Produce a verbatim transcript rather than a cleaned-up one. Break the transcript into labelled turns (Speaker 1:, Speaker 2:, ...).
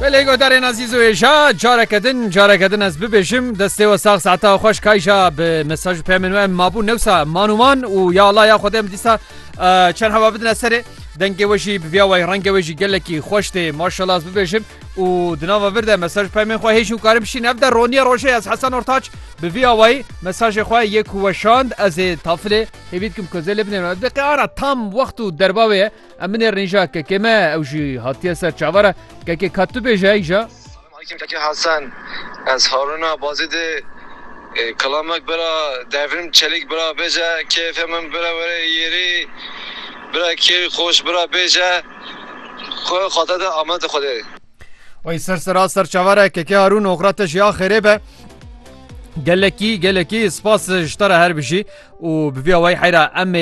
Speaker 1: بله گودارین عزیز و ایجا جارکدن جارکدن از ببیشم دسته و ساق ساعتا خوش کایجا به مساج پیمن و مابو نوسا مانومان و یا الله یا خودم دیسا چند هوا بدن سره دنگ وجی بیا و رنگ وجی گلکی خوشته ماشاءالله از ببیشم و دناوا ورده مساج پیمن خو هیچ کارم شین ابدا رونی روشه از حسن اورتاچ به بیا و مساج خو یک وشاند از طفله هیوید کم کوزل بنم دقیقا تام وقت درباوی امن رنجا که کما اوجی هاتیه سر چاوره که که کاتو بجا ایجا
Speaker 2: سلام که حسن از هارونا بازید کلامک برا دورم چلیک برا بجا کیف من برا برا یری برا کی خوش برا بجا خو خاطر آمد خوده
Speaker 1: وای سر سر سر چاوره که که هارون اخراتش یا خیره به گلکی گلکی سپاس اشتره هر بشی و بیا وای حیره ام